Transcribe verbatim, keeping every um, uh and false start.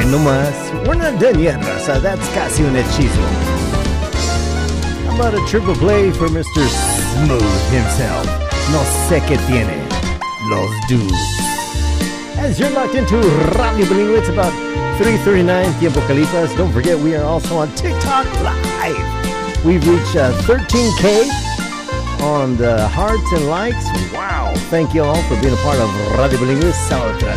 no más. We're not done yet, raza. That's casi un hechizo. How about a triple play for Mister Smooth himself? No sé qué tiene. Los dudes. As you're locked into Radio Bilingüe, it's about three thirty-nine Tiempo Calipas. Don't forget, we are also on TikTok Live. We've reached uh, thirteen K on the hearts and likes. Wow. Thank you all for being a part of Radio Bilingüe. Sábado tras